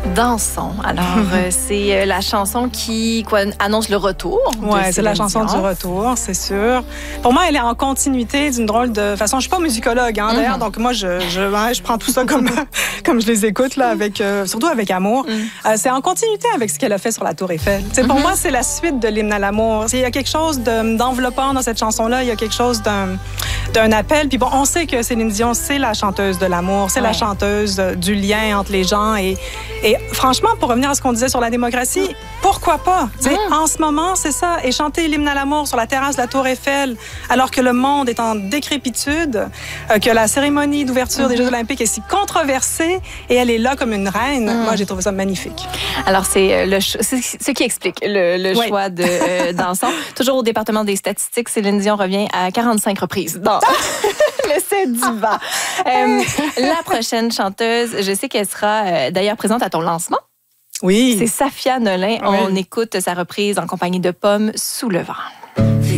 Dansons. Alors, c'est la chanson qui annonce le retour. Oui, c'est la chanson du retour, c'est sûr. Pour moi, elle est en continuité d'une drôle de façon. Je suis pas musicologue, d'ailleurs, donc moi, je prends tout ça comme je les écoute, là, surtout avec amour. C'est en continuité avec ce qu'elle a fait sur la Tour Eiffel. Pour moi, c'est la suite de l'hymne à l'amour. Il y a quelque chose d'enveloppant dans cette chanson-là. Il y a quelque chose d'un appel. Puis bon, on sait que Céline Dion, c'est la chanteuse de l'amour, c'est la chanteuse du lien entre les gens. Et franchement, pour revenir à ce qu'on disait sur la démocratie, pourquoi pas? En ce moment, c'est ça. Et chanter l'hymne à l'amour sur la terrasse de la Tour Eiffel, alors que le monde est en décrépitude, que la cérémonie d'ouverture des Jeux Olympiques est si controversée et elle est là comme une reine. Moi, j'ai trouvé ça magnifique. Alors, c'est ce qui explique le choix de Dansons. Toujours au département des statistiques, Céline Dion revient à 45 reprises dans le set diva. La prochaine chanteuse, je sais qu'elle sera d'ailleurs présente à ton lancement. Oui. C'est Safia Nolin. Oui. On écoute sa reprise en compagnie de Pomme, Sous le vent.